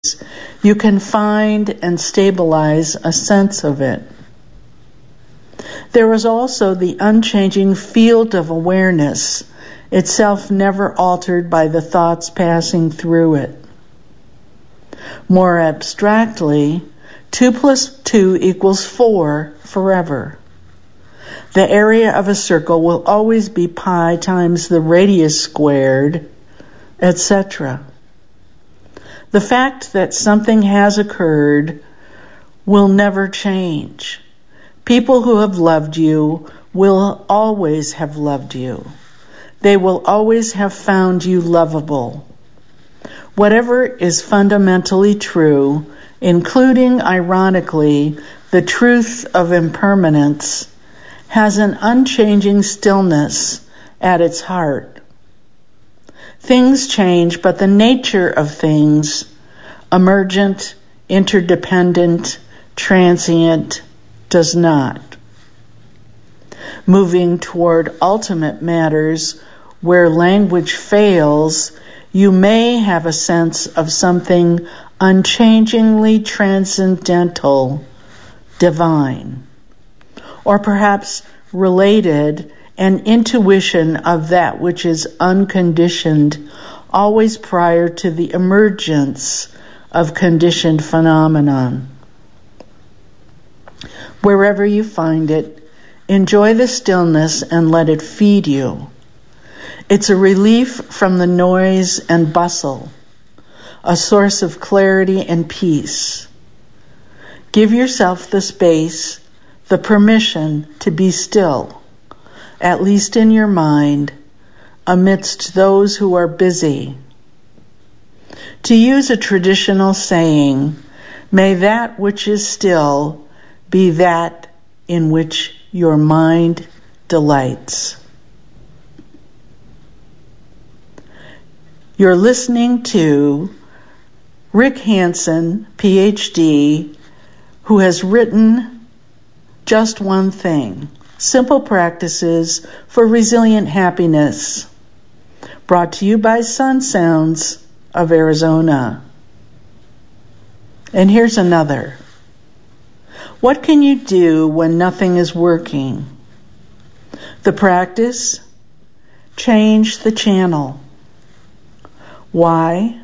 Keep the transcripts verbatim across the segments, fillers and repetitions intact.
you can find and stabilize a sense of it. There is also the unchanging field of awareness, itself never altered by the thoughts passing through it. More abstractly, two plus two equals four forever. The area of a circle will always be pi times the radius squared, et cetera. The fact that something has occurred will never change. People who have loved you will always have loved you. They will always have found you lovable. Whatever is fundamentally true, including, ironically, the truth of impermanence, has an unchanging stillness at its heart. Things change, but the nature of things, emergent, interdependent, transient, does not. Moving toward ultimate matters, where language fails, you may have a sense of something unchangingly transcendental, divine, or perhaps related, an intuition of that which is unconditioned, always prior to the emergence of conditioned phenomenon. Wherever you find it, enjoy the stillness and let it feed you. It's a relief from the noise and bustle, a source of clarity and peace. Give yourself the space, the permission to be still, at least in your mind, amidst those who are busy. To use a traditional saying, may that which is still be that in which your mind delights. You're listening to Rick Hanson, P H D, who has written Just One Thing, Simple Practices for Resilient Happiness, brought to you by Sun Sounds of Arizona. And here's another. What can you do when nothing is working? The practice? Change the channel. Why?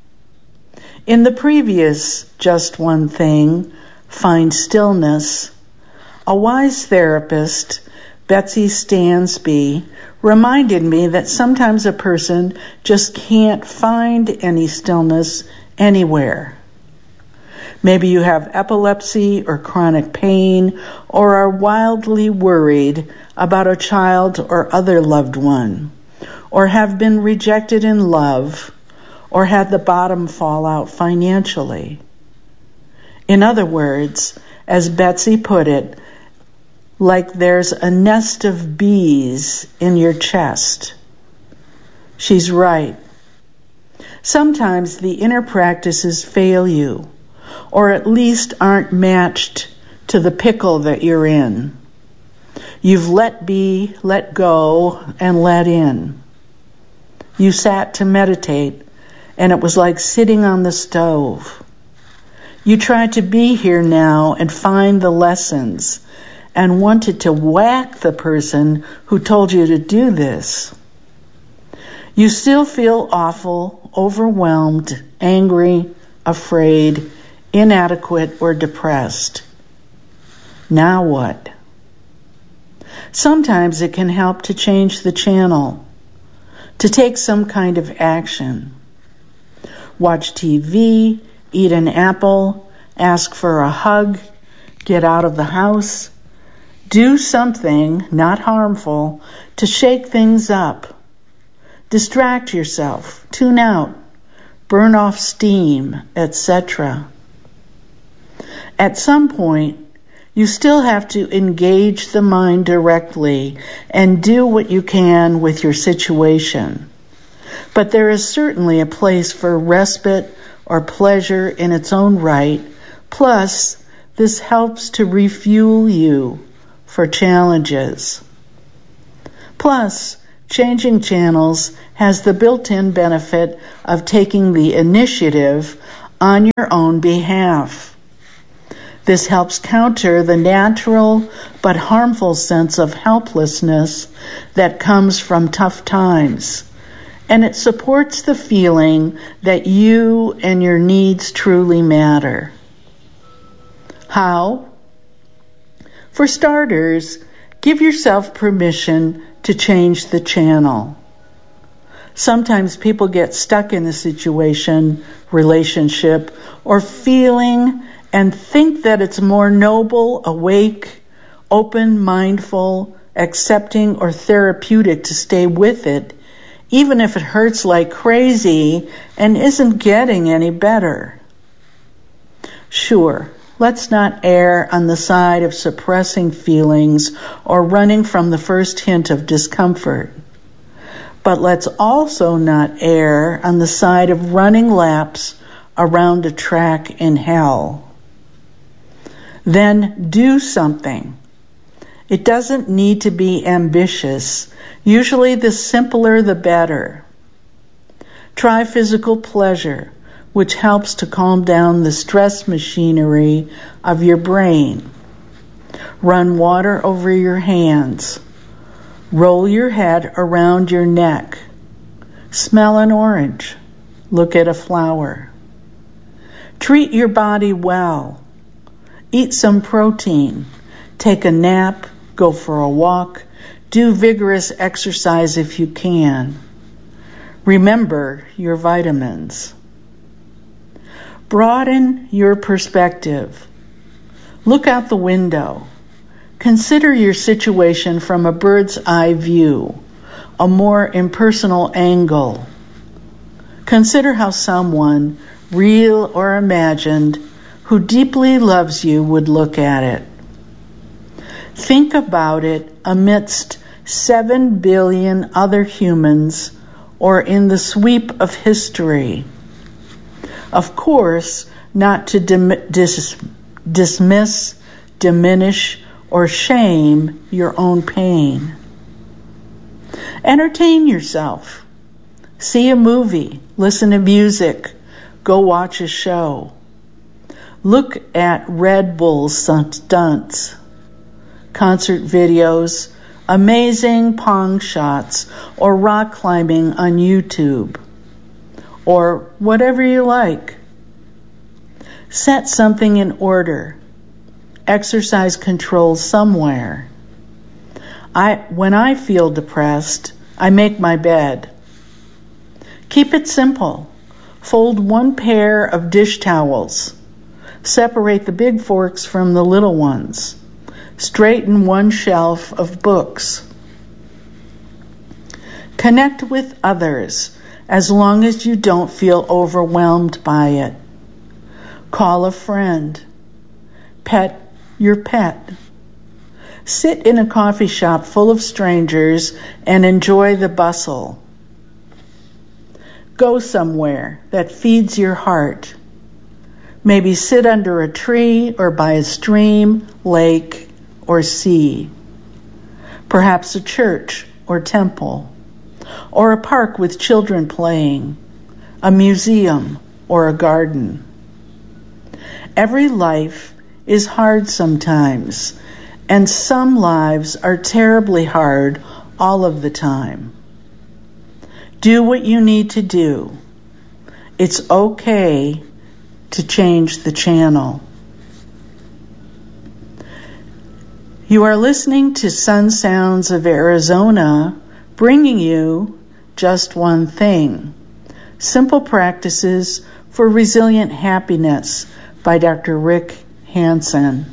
In the previous Just One Thing, Find Stillness, a wise therapist, Betsy Stansby, reminded me that sometimes a person just can't find any stillness anywhere. Maybe you have epilepsy or chronic pain, or are wildly worried about a child or other loved one, or have been rejected in love, or had the bottom fall out financially. In other words, as Betsy put it, like there's a nest of bees in your chest. She's right. Sometimes the inner practices fail you, or at least aren't matched to the pickle that you're in. You've let be, let go, and let in. You sat to meditate, and it was like sitting on the stove. You tried to be here now and find the lessons, and wanted to whack the person who told you to do this. You still feel awful, overwhelmed, angry, afraid, inadequate, or depressed. Now what? Sometimes it can help to change the channel, to take some kind of action. Watch T V, eat an apple, ask for a hug, get out of the house. Do something, not harmful, to shake things up. Distract yourself, tune out, burn off steam, et cetera. At some point, you still have to engage the mind directly and do what you can with your situation. But there is certainly a place for respite or pleasure in its own right. Plus, this helps to refuel you for challenges. Plus, changing channels has the built-in benefit of taking the initiative on your own behalf. This helps counter the natural but harmful sense of helplessness that comes from tough times, and it supports the feeling that you and your needs truly matter. How? For starters, give yourself permission to change the channel. Sometimes people get stuck in a situation, relationship, or feeling and think that it's more noble, awake, open, mindful, accepting, or therapeutic to stay with it, even if it hurts like crazy and isn't getting any better. Sure, let's not err on the side of suppressing feelings or running from the first hint of discomfort. But let's also not err on the side of running laps around a track in hell. Then do something. It doesn't need to be ambitious. Usually the simpler the better. Try physical pleasure, which helps to calm down the stress machinery of your brain. Run water over your hands. Roll your head around your neck. Smell an orange. Look at a flower. Treat your body well. Eat some protein. Take a nap. Go for a walk. Do vigorous exercise if you can. Remember your vitamins. Broaden your perspective. Look out the window. Consider your situation from a bird's eye view, a more impersonal angle. Consider how someone, real or imagined, who deeply loves you would look at it. Think about it amidst seven billion other humans or in the sweep of history. Of course, not to dim- dis- dismiss, diminish, or shame your own pain. Entertain yourself. See a movie, listen to music, go watch a show. Look at Red Bull stunts, concert videos, amazing pong shots, or rock climbing on YouTube, or whatever you like. Set something in order. Exercise control somewhere. I, when I feel depressed, I make my bed. Keep it simple. Fold one pair of dish towels. Separate the big forks from the little ones. Straighten one shelf of books. Connect with others as long as you don't feel overwhelmed by it. Call a friend. Pet your pet. Sit in a coffee shop full of strangers and enjoy the bustle. Go somewhere that feeds your heart. Maybe sit under a tree or by a stream, lake, or sea. Perhaps a church or temple, or a park with children playing, a museum or a garden. Every life is hard sometimes, and some lives are terribly hard all of the time. Do what you need to do. It's okay to change the channel. You are listening to Sun Sounds of Arizona, bringing you Just One Thing, Simple Practices for Resilient Happiness by Doctor Rick Hanson.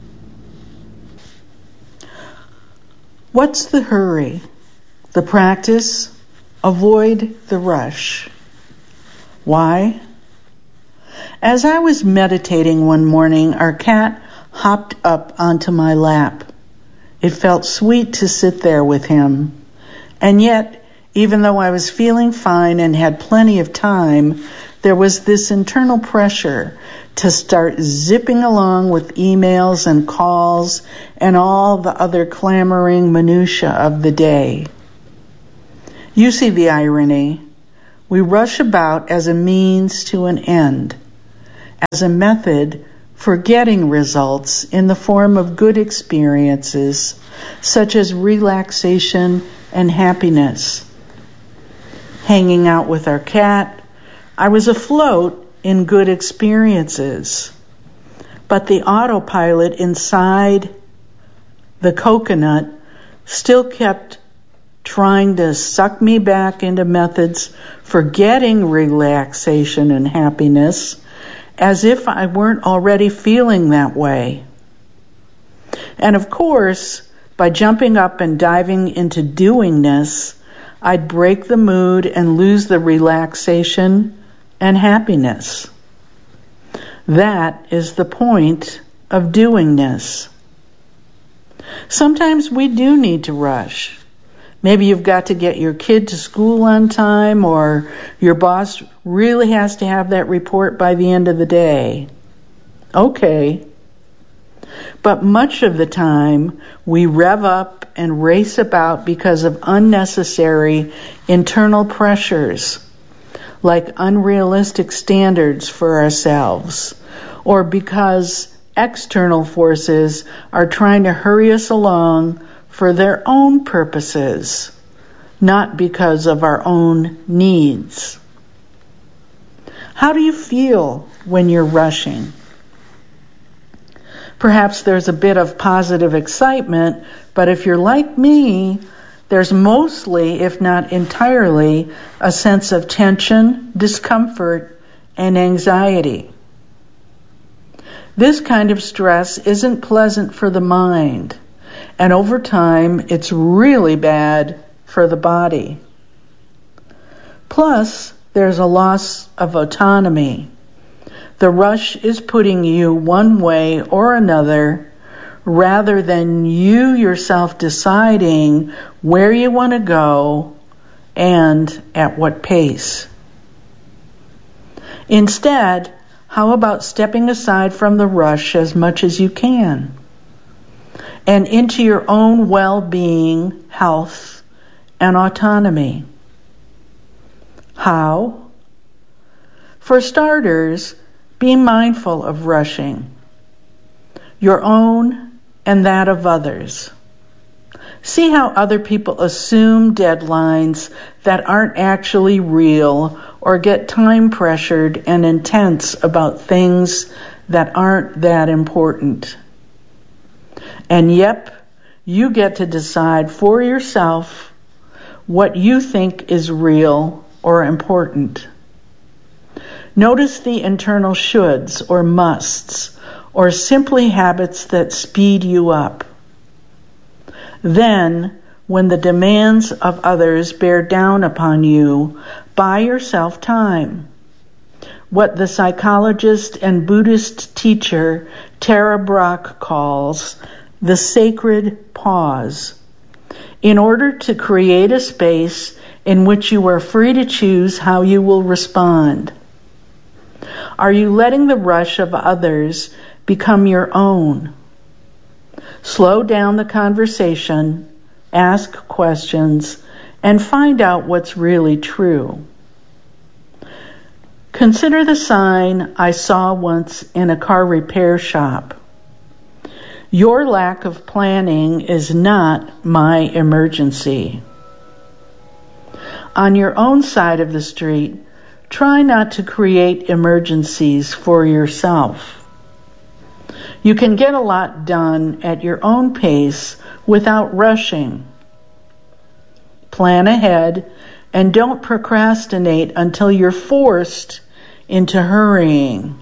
What's the hurry? The practice? Avoid the rush. Why? As I was meditating one morning, our cat hopped up onto my lap. It felt sweet to sit there with him. And yet, even though I was feeling fine and had plenty of time, there was this internal pressure to start zipping along with emails and calls and all the other clamoring minutia of the day. You see the irony. We rush about as a means to an end. as a method for getting results in the form of good experiences, such as relaxation and happiness. Hanging out with our cat, I was afloat in good experiences, but the autopilot inside the coconut still kept trying to suck me back into methods for getting relaxation and happiness, as if I weren't already feeling that way. And of course, by jumping up and diving into doingness, I'd break the mood and lose the relaxation and happiness. That is the point of doingness. Sometimes we do need to rush. Maybe you've got to get your kid to school on time, or your boss really has to have that report by the end of the day. Okay. But much of the time, we rev up and race about because of unnecessary internal pressures, like unrealistic standards for ourselves, or because external forces are trying to hurry us along for their own purposes, not because of our own needs. How do you feel when you're rushing? Perhaps there's a bit of positive excitement, but if you're like me, there's mostly, if not entirely, a sense of tension, discomfort, and anxiety. This kind of stress isn't pleasant for the mind, and over time, it's really bad for the body. Plus, there's a loss of autonomy. The rush is putting you one way or another, rather than you yourself deciding where you want to go and at what pace. Instead, how about stepping aside from the rush as much as you can, and into your own well-being, health, and autonomy? How? For starters, be mindful of rushing, your own and that of others. See how other people assume deadlines that aren't actually real, or get time pressured and intense about things that aren't that important. And yep, you get to decide for yourself what you think is real or important. Notice the internal shoulds or musts, or simply habits that speed you up. Then, when the demands of others bear down upon you, buy yourself time. What the psychologist and Buddhist teacher Tara Brach calls the sacred pause, in order to create a space in which you are free to choose how you will respond. Are you letting the rush of others become your own? Slow down the conversation, ask questions, and find out what's really true. Consider the sign I saw once in a car repair shop. Your lack of planning is not my emergency. On your own side of the street, try not to create emergencies for yourself. You can get a lot done at your own pace without rushing. Plan ahead and don't procrastinate until you're forced into hurrying.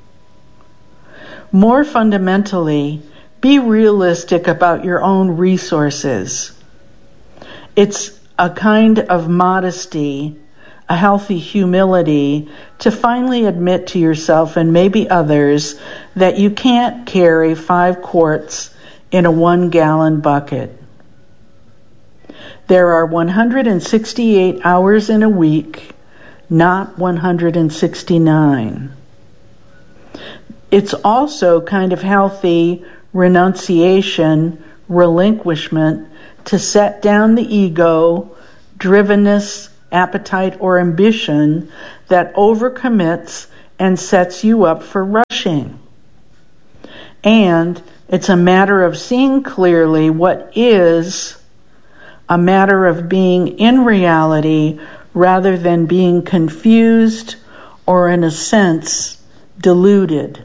More fundamentally, be realistic about your own resources. It's a kind of modesty, a healthy humility, to finally admit to yourself and maybe others that you can't carry five quarts in a one-gallon bucket. There are one hundred sixty-eight hours in a week, not one hundred sixty-nine. It's also kind of healthy renunciation, relinquishment, to set down the ego, drivenness, appetite, or ambition that overcommits and sets you up for rushing. And it's a matter of seeing clearly what is, a matter of being in reality rather than being confused or, in a sense, deluded.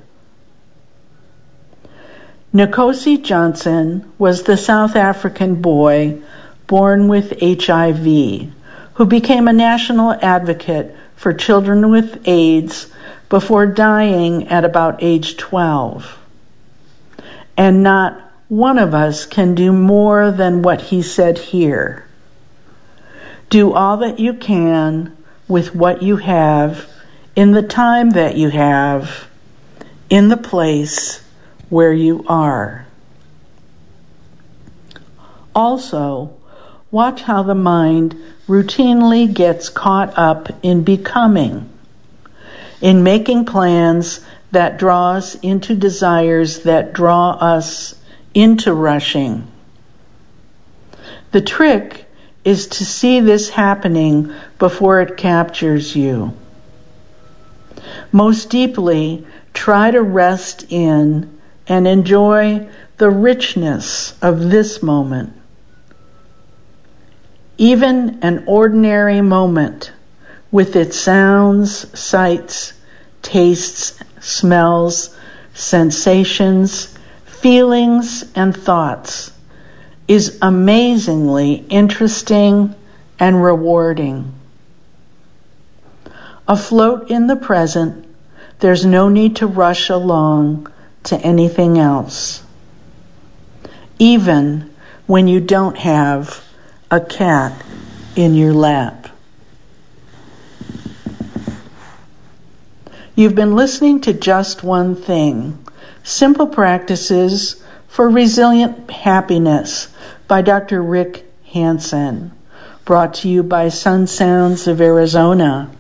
Nkosi Johnson was the South African boy born with H I V who became a national advocate for children with AIDS before dying at about age twelve. And not one of us can do more than what he said here. Do all that you can with what you have, in the time that you have, in the place where you are. Also, watch how the mind routinely gets caught up in becoming, in making plans that draw us into desires that draw us into rushing. The trick is to see this happening before it captures you. Most deeply, try to rest in and enjoy the richness of this moment. Even an ordinary moment with its sounds, sights, tastes, smells, sensations, feelings, and thoughts is amazingly interesting and rewarding. Afloat in the present, there's no need to rush along to anything else, even when you don't have a cat in your lap. You've been listening to Just One Thing, Simple Practices for Resilient Happiness by Doctor Rick Hanson, brought to you by Sun Sounds of Arizona.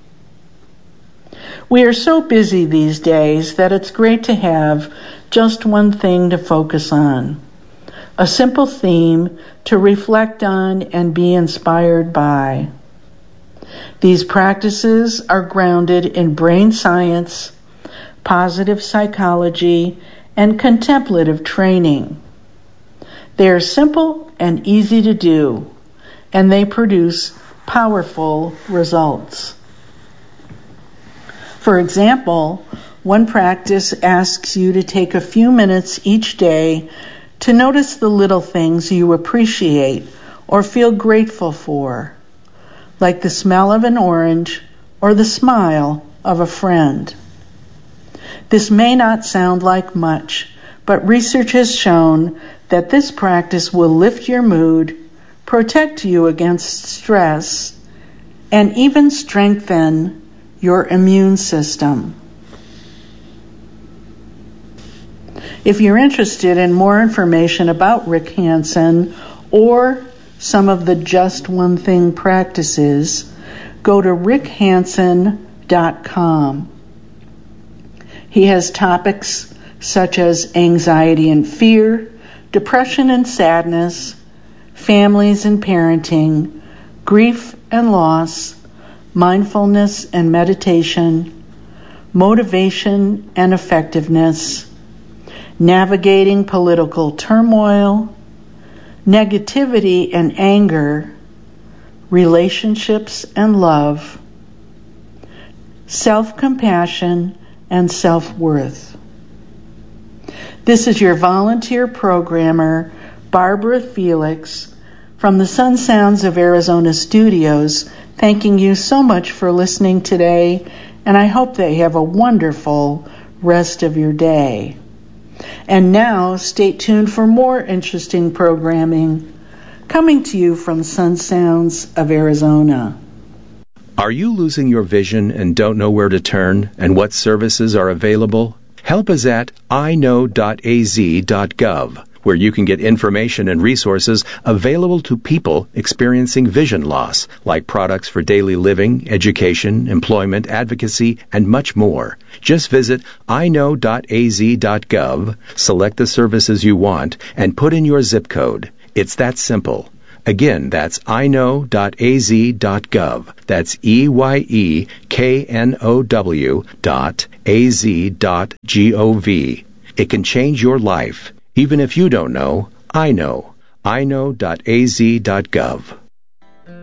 We are so busy these days that it's great to have just one thing to focus on, a simple theme to reflect on and be inspired by. These practices are grounded in brain science, positive psychology, and contemplative training. They are simple and easy to do, and they produce powerful results. For example, one practice asks you to take a few minutes each day to notice the little things you appreciate or feel grateful for, like the smell of an orange or the smile of a friend. This may not sound like much, but research has shown that this practice will lift your mood, protect you against stress, and even strengthen your immune system. If you're interested in more information about Rick Hanson or some of the Just One Thing practices, go to rick hanson dot com. He has topics such as anxiety and fear, depression and sadness, families and parenting, grief and loss, mindfulness and meditation, motivation and effectiveness, navigating political turmoil, negativity and anger, relationships and love, self-compassion and self-worth. This is your volunteer programmer, Barbara Felix, from the Sun Sounds of Arizona studios, thanking you so much for listening today, and I hope that you have a wonderful rest of your day. And now, stay tuned for more interesting programming coming to you from Sun Sounds of Arizona. Are you losing your vision and don't know where to turn and what services are available? Help is at i know dot a z dot gov, where you can get information and resources available to people experiencing vision loss, like products for daily living, education, employment, advocacy, and much more. Just visit i know dot a z dot gov, select the services you want, and put in your zip code. It's that simple. Again, that's e y k n o w a z dot gov. That's E Y E K N O W dot A Z dot G O V. It can change your life. Even if you don't know, I know. e y k n o w dot A Z dot gov.